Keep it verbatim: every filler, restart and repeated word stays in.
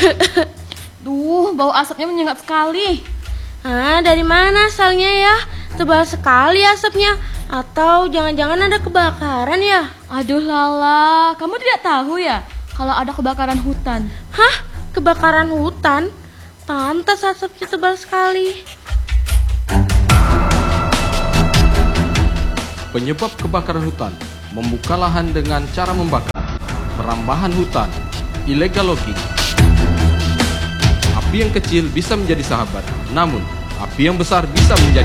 Duh, bau asapnya menyengat sekali. Ah, dari mana asalnya ya? Tebal sekali asapnya. Atau jangan-jangan ada kebakaran ya? Aduh Lala, kamu tidak tahu ya kalau ada kebakaran hutan? Hah? Kebakaran hutan? Pantas asapnya tebal sekali. Penyebab kebakaran hutan: membuka lahan dengan cara membakar, perambahan hutan, illegal logging. Api yang kecil bisa menjadi sahabat, namun api yang besar bisa menjadi